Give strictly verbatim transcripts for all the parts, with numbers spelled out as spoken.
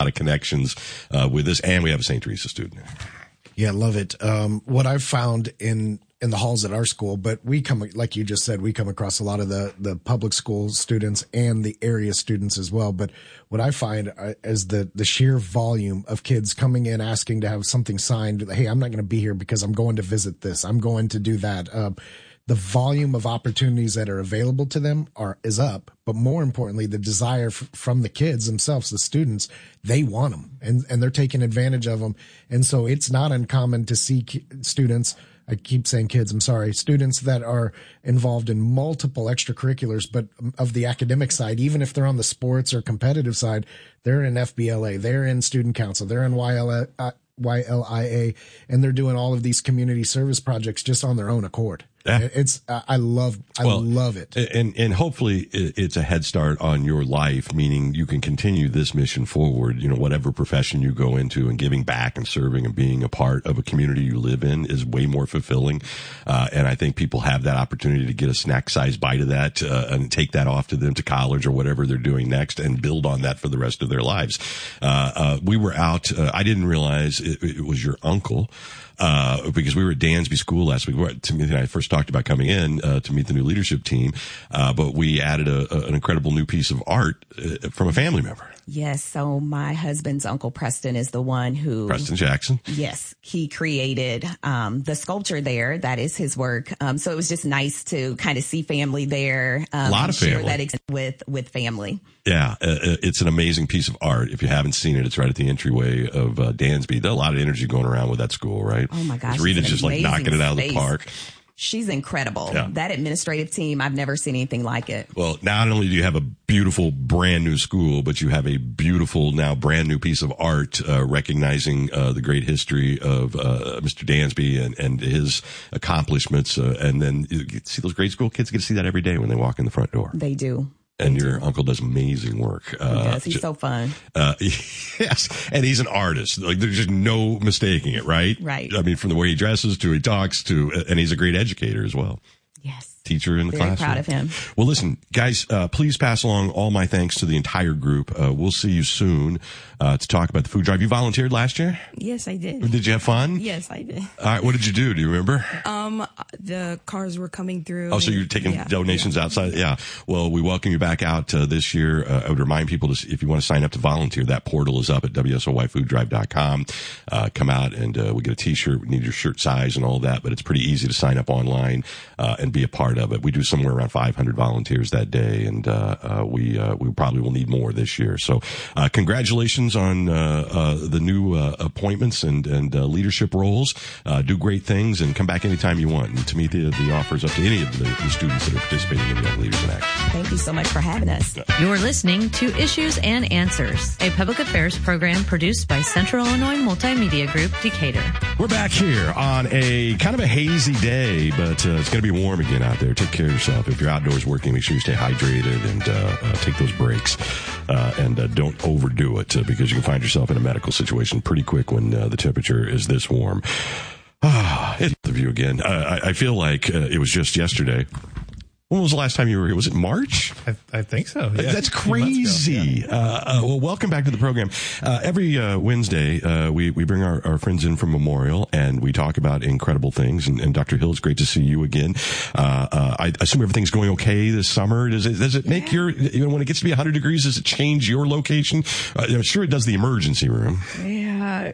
lot of connections uh, with this, and we have a Saint Teresa student. Yeah, love it. Um, what I've found in in the halls at our school, but we come, like you just said, we come across a lot of the, the public school students and the area students as well. But what I find uh, is the, the sheer volume of kids coming in asking to have something signed. Hey, I'm not going to be here because I'm going to visit this. I'm going to do that. Uh, the volume of opportunities that are available to them are is up. But more importantly, the desire f- from the kids themselves, the students, they want them and, and they're taking advantage of them. And so it's not uncommon to see ki- students I keep saying kids, I'm sorry, students that are involved in multiple extracurriculars, but of the academic side, even if they're on the sports or competitive side, they're in F B L A, they're in student council, they're in Y L I A, and they're doing all of these community service projects just on their own accord. Yeah. It's, I love, I well, love it. And, and hopefully it's a head start on your life, meaning you can continue this mission forward, you know, whatever profession you go into, and giving back and serving and being a part of a community you live in is way more fulfilling. Uh, and I think people have that opportunity to get a snack size bite of that, uh, and take that off to them to college or whatever they're doing next and build on that for the rest of their lives. Uh, uh, we were out, uh, I didn't realize it, it was your uncle. Uh, because we were at Dansby School last week. Timothy and I first talked about coming in, uh, to meet the new leadership team. Uh, but we added a, a, an incredible new piece of art uh, from a family member. Yes. So my husband's uncle Preston is the one who Preston Jackson. Yes. He created, um, the sculpture there. That is his work. Um, so it was just nice to kind of see family there. Um, a lot of family. Share that ex- with, with family. Yeah. Uh, it's an amazing piece of art. If you haven't seen it, it's right at the entryway of, uh, Dansby. There's a lot of energy going around with that school, right? Oh my gosh. Rita's just like knocking it out of the park. She's incredible. Yeah. That administrative team, I've never seen anything like it. Well, not only do you have a beautiful brand new school, but you have a beautiful now brand new piece of art, uh, recognizing, uh, the great history of, uh, Mister Dansby and, and his accomplishments. Uh, and then you get to see those grade school kids get to see that every day when they walk in the front door. They do. And your uncle does amazing work. Uh, he does. He's so fun. Uh, yes. And he's an artist. Like, there's just no mistaking it, right? Right. I mean, from the way he dresses to he talks to, and he's a great educator as well. Yes. Teacher in the Very classroom. Proud of him. Well, listen, guys, uh, please pass along all my thanks to the entire group. Uh, we'll see you soon, uh, to talk about the food drive. You volunteered last year? Yes, I did. Did you have fun? Yes, I did. All right. What did you do? Do you remember? Um, the cars were coming through. Oh, so you're taking yeah, donations yeah. outside? Yeah. Well, we welcome you back out uh, this year. Uh, I would remind people to, if you want to sign up to volunteer, that portal is up at W S O Y food drive dot com. Uh, come out and, uh, we get a t-shirt. We need your shirt size and all that, but it's pretty easy to sign up online, uh, and be a part of it. We do somewhere around five hundred volunteers that day, and, uh, uh, we, uh, we probably will need more this year. So, uh, congratulations on, uh, uh, the new, uh, appointments and, and, uh, leadership roles. Uh, do great things and come back anytime you want. And to me, the, the offers up to any of the, the students that are participating in Young Leaders in Action. Thank you so much for having us. You're listening to Issues and Answers, a public affairs program produced by Central Illinois Multimedia Group, Decatur. We're back here on a kind of a hazy day, but uh, it's going to be warm again out there. Take care of yourself. If you're outdoors working, make sure you stay hydrated and uh, uh, take those breaks. Uh, and uh, don't overdo it, uh, because you can find yourself in a medical situation pretty quick when uh, the temperature is this warm. Ah, it's the view again. Uh, I, I feel like uh, it was just yesterday. When was the last time you were here? Was it March? I, I think so. Yeah. That's crazy. Ago, yeah. uh, uh, well, welcome back to the program. Uh, every uh, Wednesday, uh, we, we bring our, our friends in from Memorial, and we talk about incredible things. And, and Doctor Hill, it's great to see you again. Uh, uh, I assume everything's going okay this summer. Does it, does it make your, you know, when it gets to be one hundred degrees, does it change your location? Uh, I'm sure it does the emergency room. Yeah.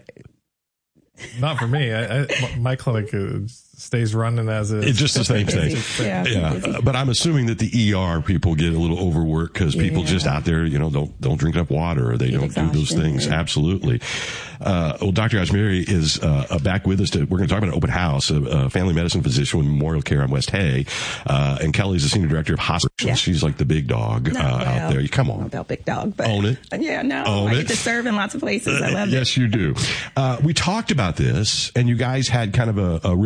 Not for me. I, I, my clinic is, stays running as is. It's just the same thing. Yeah. Yeah. Uh, but I'm assuming that the E R people get a little overworked because people Yeah. just out there, you know, don't, don't drink enough water or they don't do those things. Yeah. Absolutely. Uh, well, Doctor Ajmeri is, uh, back with us to, we're going to talk about an open house, a, a family medicine physician with Memorial Care on West Hay. Uh, and Kelly's the senior director of hospitals. Yeah. She's like the big dog, No, uh, well, out there. Come I don't know on. about big dog, but Own it. Yeah, no, Own I it. get to serve in lots of places. I love Uh, yes, it. you do. Uh, we talked about this and you guys had kind of a, a ribbon cut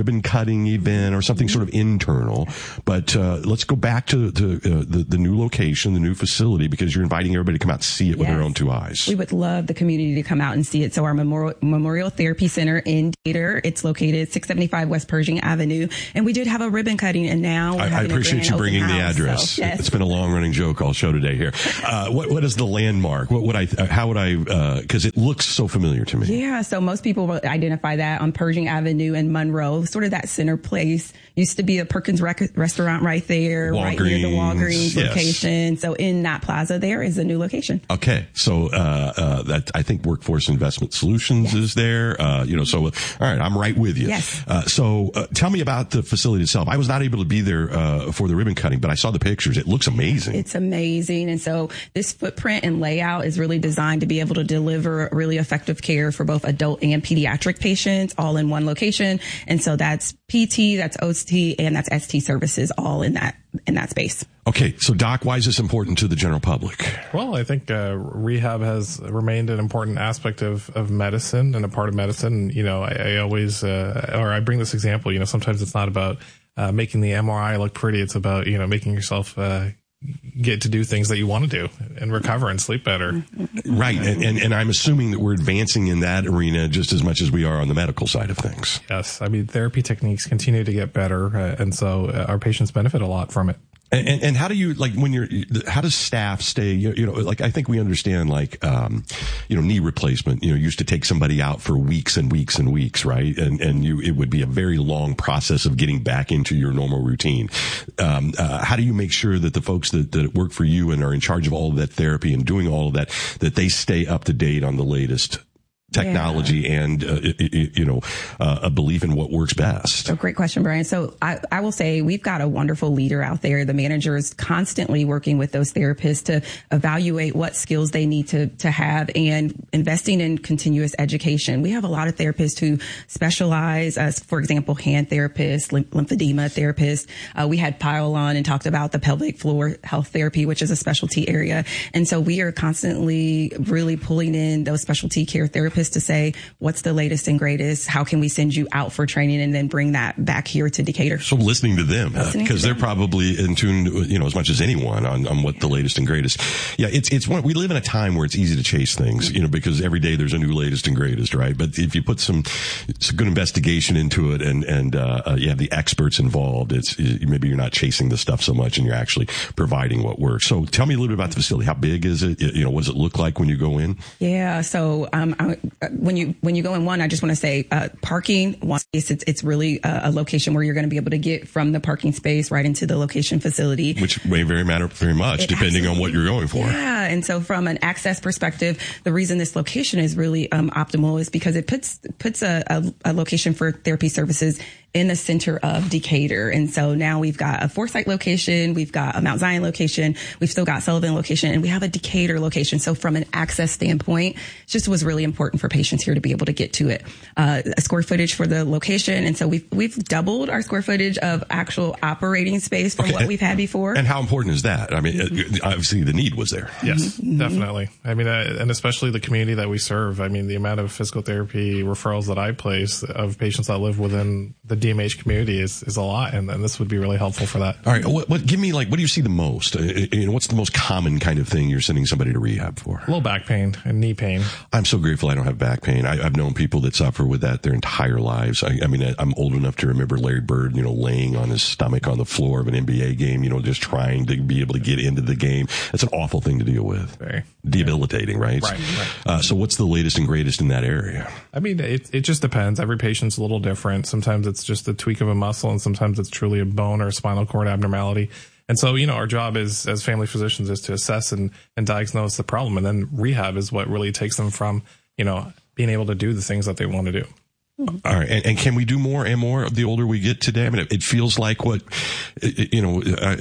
cutting event or something sort of internal. But uh, let's go back to, to uh, the, the new location, the new facility, because you're inviting everybody to come out and see it with Yes. their own two eyes. We would love the community to come out and see it. So our Memorial, Memorial Therapy Center in Decatur, it's located six seventy-five West Pershing Avenue. And we did have a ribbon cutting, and now we're I, I having a appreciate grand you bringing open the house. address. So, yes. It's been a long running joke all show today here. Uh, what, what is the landmark? What would I, uh, how would I, uh, cause it looks so familiar to me. Yeah, so most people will identify that on Pershing Avenue and Monroe, sort of that center place. Used to be a Perkins rec- restaurant right there, Walgreens, right near the Walgreens yes. location. So in that plaza there is a new location. Okay. So, uh, uh, that I think Workforce Investment Solutions Yes. is there. Uh, you know, so, all right, I'm right with you. Yes. Uh, so, uh, tell me about the facility itself. I was not able to be there, uh, for the ribbon cutting, but I saw the pictures. It looks amazing. It's amazing. And so this footprint and layout is really designed to be able to deliver really effective care for both adult and pediatric patients all in one location. And so that's P T, that's O T, and that's S T services all in that, in that space. Okay. So, Doc, why is this important to the general public? Well, I think uh, rehab has remained an important aspect of, of medicine and a part of medicine. You know, I, I always, uh, or I bring this example, you know, sometimes it's not about uh, making the M R I look pretty. It's about, you know, making yourself uh, get to do things that you want to do and recover and sleep better. Right. And, and, and I'm assuming that we're advancing in that arena just as much as we are on the medical side of things. Yes. I mean, therapy techniques continue to get better. Uh, and so uh, our patients benefit a lot from it. And, and, and how do you, like, when you're, how does staff stay, you, you know, like, I think we understand, like, um, you know, knee replacement, you know, used to take somebody out for weeks and weeks and weeks, right? And, and you, it would be a very long process of getting back into your normal routine. Um, uh, how do you make sure that the folks that, that work for you and are in charge of all of that therapy and doing all of that, that they stay up to date on the latest technology yeah. and, uh, you know, uh, a belief in what works best? Oh, great question, Brian. So I, I will say we've got a wonderful leader out there. The manager is constantly working with those therapists to evaluate what skills they need to, to have and investing in continuous education. We have a lot of therapists who specialize as, for example, hand therapists, lymphedema therapists. Uh, we had Pyle on and talked about the pelvic floor health therapy, which is a specialty area. And so we are constantly really pulling in those specialty care therapists to say, what's the latest and greatest? How can we send you out for training and then bring that back here to Decatur? So listening to them, because they're them. probably in tune, you know, as much as anyone on, on what the latest and greatest. Yeah, it's, it's one, we live in a time where it's easy to chase things, you know, because every day there's a new latest and greatest, right? But if you put some, some good investigation into it and, and, uh, uh, you have the experts involved, it's, it, maybe you're not chasing the stuff so much and you're actually providing what works. So tell me a little bit about the facility. How big is it? You know, what does it look like when you go in? Yeah. So, um, I, when you, when you go in one, I just want to say, uh, parking, one space, it's, it's really a, a location where you're going to be able to get from the parking space right into the location facility. Which may very matter very much, it depending on what you're going for. Yeah. And so from an access perspective, the reason this location is really, um, optimal is because it puts, puts a, a, a location for therapy services in the center of Decatur. And so now we've got a Forsyth location, we've got a Mount Zion location, we've still got Sullivan location, and we have a Decatur location. So from an access standpoint, it just was really important for patients here to be able to get to it. Uh, a square footage for the location. And so we've, we've doubled our square footage of actual operating space from okay. what we've had before. And how important is that? I mean, mm-hmm. obviously the need was there. Yes, mm-hmm. definitely. I mean, uh, and especially the community that we serve. I mean, the amount of physical therapy referrals that I place of patients that live within the D M H community is, is a lot, and, and this would be really helpful for that. All right, what, what give me like what do you see the most? Uh, you know, what's the most common kind of thing you're sending somebody to rehab for? Low back pain and knee pain. I'm so grateful I don't have back pain. I, I've known people that suffer with that their entire lives. I, I mean, I'm old enough to remember Larry Bird, you know, laying on his stomach on the floor of an N B A game, you know, just trying to be able to get into the game. That's an awful thing to deal with. Very debilitating, yeah. right? Right. right. Uh, so, what's the latest and greatest in that area? I mean, it it just depends. Every patient's a little different. Sometimes it's just a tweak of a muscle, and sometimes it's truly a bone or a spinal cord abnormality. And so, you know, our job is as family physicians is to assess and, and diagnose the problem. And then rehab is what really takes them from, you know, being able to do the things that they want to do. All right. And, and can we do more and more the older we get today? I mean, it, it feels like what, you know, uh,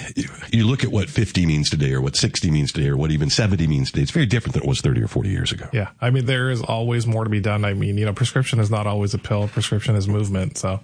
you look at what fifty means today or what sixty means today or what even seventy means today. It's very different than it was thirty or forty years ago. Yeah. I mean, there is always more to be done. I mean, you know, prescription is not always a pill. Prescription is movement. So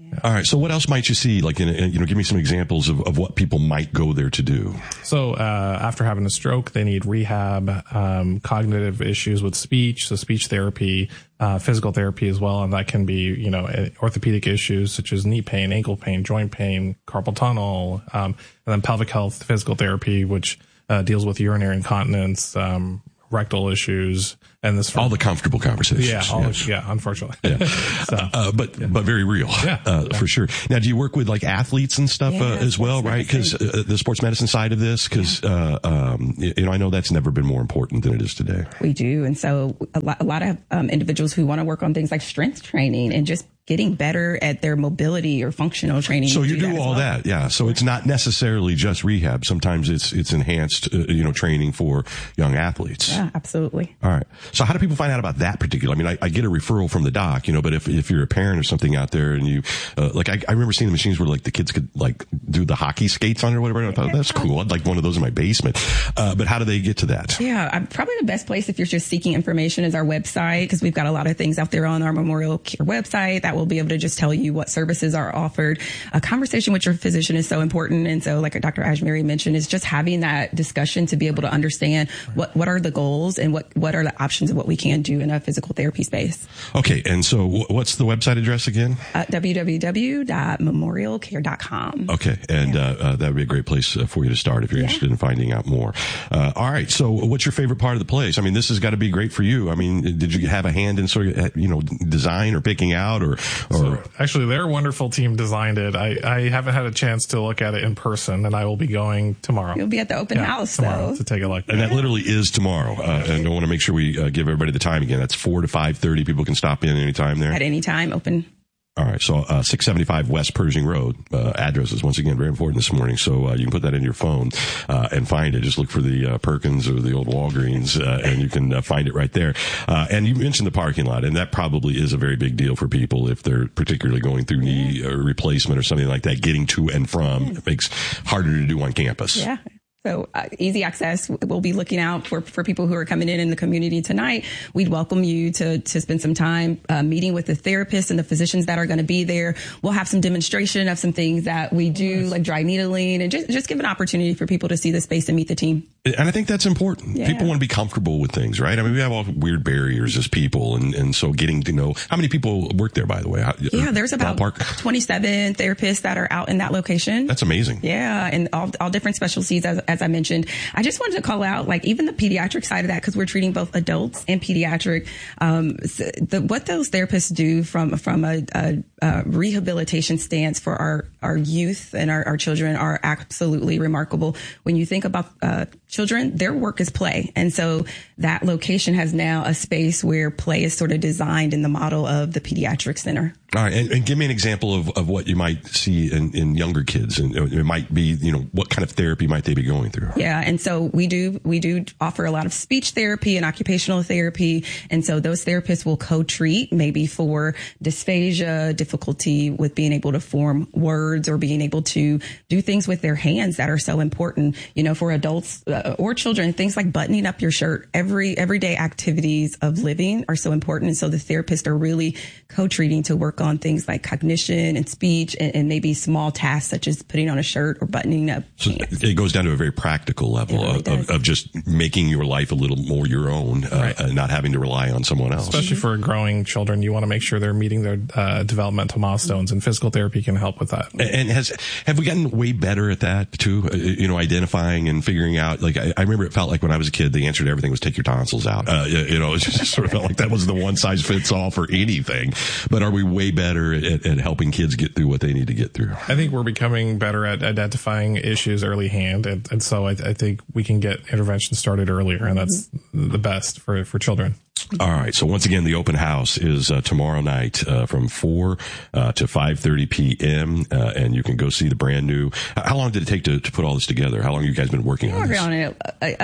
Yeah. All right. So what else might you see? Like, in, in, you know, give me some examples of, of what people might go there to do. So uh, after having a stroke, they need rehab, um, cognitive issues with speech, so speech therapy, uh, physical therapy as well. And that can be, you know, orthopedic issues such as knee pain, ankle pain, joint pain, carpal tunnel, um, and then pelvic health physical therapy, which uh, deals with urinary incontinence, um, rectal issues, and this all the comfortable conversations. Yeah, all yes. the, yeah, unfortunately. Yeah. so, uh, but yeah. but very real. Yeah, uh, yeah. for sure. Now, do you work with like athletes and stuff Yeah, uh, as well, right? Because uh, the sports medicine side of this, because yeah. uh, um, you know, I know that's never been more important than it is today. We do, and so a lot, a lot of um, individuals who want to work on things like strength training and just getting better at their mobility or functional training. So you do, do that all well. that, yeah. So it's not necessarily just rehab. Sometimes it's it's enhanced, uh, you know, training for young athletes. Yeah, absolutely. All right. So how do people find out about that particular? I mean, I, I get a referral from the doc, you know, but if if you're a parent or something out there and you, uh, like, I, I remember seeing the machines where like the kids could like do the hockey skates on it or whatever. And I thought that's cool. I'd like one of those in my basement. Uh, but how do they get to that? Yeah, I'm probably the best place if you're just seeking information is our website, because we've got a lot of things out there on our Memorial Care website that will be able to just tell you what services are offered. A conversation with your physician is so important. And so like Doctor Ajmeri mentioned, is just having that discussion to be able to understand what, what are the goals and what, what are the options of what we can do in a physical therapy space. Okay. And so what's the website address again? Uh, w w w dot memorial care dot com. Okay. And yeah. uh, uh, that would be a great place uh, for you to start if you're yeah. interested in finding out more. Uh, all right. So what's your favorite part of the place? I mean, this has got to be great for you. I mean, did you have a hand in sort of, you know, design or picking out or, or so, actually, their wonderful team designed it. I, I haven't had a chance to look at it in person, and I will be going tomorrow. You'll be at the open yeah, house tomorrow though. to take a look. And that literally is tomorrow. Uh, and I want to make sure we uh, give everybody the time again. That's four to five thirty. People can stop in anytime there. At any time, open. All right. So, uh, six seventy-five West Pershing Road, uh, address is once again very important this morning. So, uh, you can put that in your phone, uh, and find it. Just look for the, uh, Perkins or the old Walgreens, uh, and you can uh, find it right there. Uh, and you mentioned the parking lot, and that probably is a very big deal for people if they're particularly going through knee uh, replacement or something like that. Getting to and from it makes harder to do on campus. Yeah. So uh, easy access. We'll be looking out for, for people who are coming in in the community tonight. We'd welcome you to to spend some time uh, meeting with the therapists and the physicians that are going to be there. We'll have some demonstration of some things that we do, like dry needling, and just, just give an opportunity for people to see the space and meet the team. And I think that's important. Yeah. People want to be comfortable with things, right? I mean, we have all weird barriers as people, and, and so getting to know how many people work there, by the way. How, yeah, there's about ballpark? twenty-seven therapists that are out in that location. That's amazing. Yeah, and all all different specialties, as as I mentioned. I just wanted to call out, like, even the pediatric side of that, because we're treating both adults and pediatric. Um, the, what those therapists do from from a, a, a rehabilitation stance for our our youth and our, our children are absolutely remarkable. When you think about uh, children, their work is play, and so that location has now a space where play is sort of designed in the model of the pediatric center. All right, and, and give me an example of, of what you might see in, in younger kids, and it might be, you know, what kind of therapy might they be going through? Yeah, and so we do we do offer a lot of speech therapy and occupational therapy, and so those therapists will co-treat maybe for dysphagia, difficulty with being able to form words or being able to do things with their hands that are so important. You know, for adults uh, or children, things like buttoning up your shirt, every everyday activities of living are so important, and so the therapists are really co-treating to work on things like cognition and speech and, and maybe small tasks such as putting on a shirt or buttoning up so pants. It goes down to a very practical level really of, of, of just making your life a little more your own, uh, right. and not having to rely on someone else. Especially for growing children, you want to make sure they're meeting their uh, developmental milestones, and physical therapy can help with that. And has have we gotten way better at that too? Uh, you know, identifying and figuring out. Like I, I remember, it felt like when I was a kid, the answer to everything was take your tonsils out. Uh, you know, it just sort of felt like that was the one size fits all for anything. But are we way better at, at helping kids get through what they need to get through? I think we're becoming better at identifying issues early hand, and, and so I, I think we can get intervention started earlier, and that's the best for, for children. All right. So once again, the open house is uh, tomorrow night uh, from four uh, to five thirty p.m. Uh, and you can go see the brand new. How long did it take to, to put all this together? How long have you guys been working on We're this? on it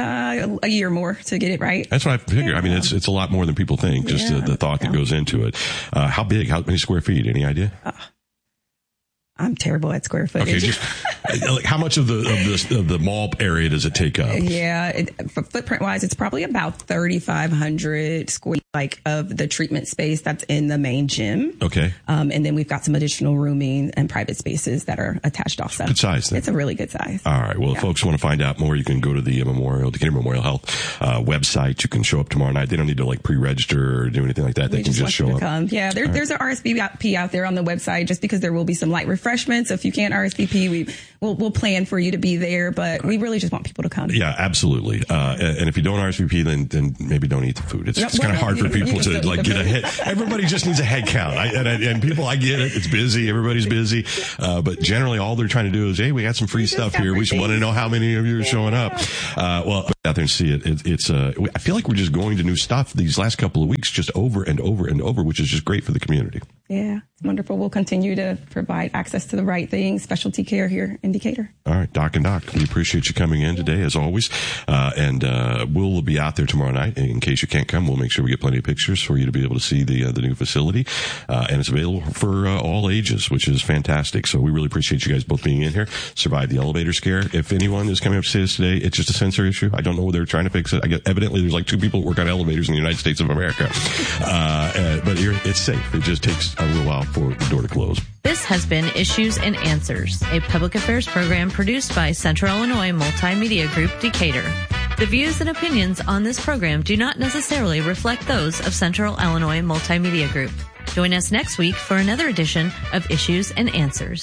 uh, a year more to get it right. That's what I figure. Yeah. I mean, it's it's a lot more than people think. Just Yeah. the, the thought that Yeah. goes into it. Uh, how big? How many square feet? Any idea? Uh, I'm terrible at square footage. Okay, just like how much of the of the of the mall area does it take up? Yeah, it, for footprint wise, it's probably about thirty-five hundred square like of the treatment space that's in the main gym. Okay, um, and then we've got some additional rooming and private spaces that are attached also. Good size. Then. It's a really good size. All right. Well, yeah. If folks want to find out more, you can go to the Memorial Decatur Memorial Health uh, website. You can show up tomorrow night. They don't need to like pre-register or do anything like that. They we can just, just show up. Come. Yeah, there, there's an R S V P out there on the website just because there will be some light refreshments. If you can't R S V P, we we'll, we'll plan for you to be there, but we really just want people to come. Yeah, absolutely. Uh, and if you don't R S V P, then then maybe don't eat the food. It's, it's kind of hard for people to like get a head. Everybody just needs a head count. I, and, and people, I get it. It's busy. Everybody's busy. Uh, but generally, all they're trying to do is, hey, we got some free we stuff here. We just want to know how many of you are showing up. Uh, well, out there and see it. it it's. Uh, I feel like we're just going to new stuff these last couple of weeks, just over and over and over, which is just great for the community. Yeah, it's wonderful. We'll continue to provide access to the right thing, specialty care here in Decatur. All right, Doc and Doc, we appreciate you coming in today, as always. Uh, and uh, we'll be out there tomorrow night. In case you can't come, we'll make sure we get plenty of pictures for you to be able to see the uh, the new facility. Uh, and it's available for uh, all ages, which is fantastic. So we really appreciate you guys both being in here. Survived the elevator scare. If anyone is coming up to see us today, it's just a sensor issue. I don't know whether they're trying to fix it. I guess evidently there's like two people that work on elevators in the United States of America. Uh, uh, but you're, it's safe. It just takes a little while for the door to close. This has been Issues and Answers, a public affairs program produced by Central Illinois Multimedia Group, Decatur. The views and opinions on this program do not necessarily reflect those of Central Illinois Multimedia Group. Join us next week for another edition of Issues and Answers.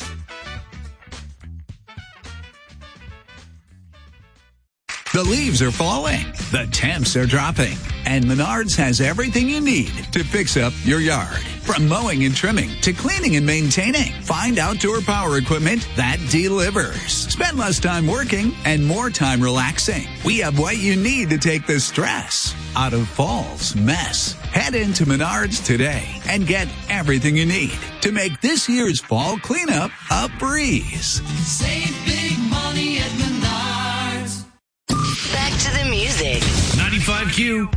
The leaves are falling, the temps are dropping, and Menards has everything you need to fix up your yard. From mowing and trimming to cleaning and maintaining, find outdoor power equipment that delivers. Spend less time working and more time relaxing. We have what you need to take the stress out of fall's mess. Head into Menards today and get everything you need to make this year's fall cleanup a breeze. Save big money at Menards. Back to the music. ninety-five Q.